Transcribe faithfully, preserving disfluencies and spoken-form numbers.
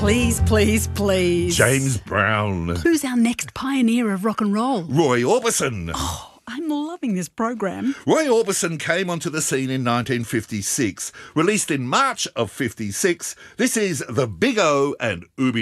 Please, please, please. James Brown. Who's our next pioneer of rock and roll? Roy Orbison. Oh, I'm loving this program. Roy Orbison came onto the scene in nineteen fifty-six. Released in March of fifty-six, this is The Big O and Ubi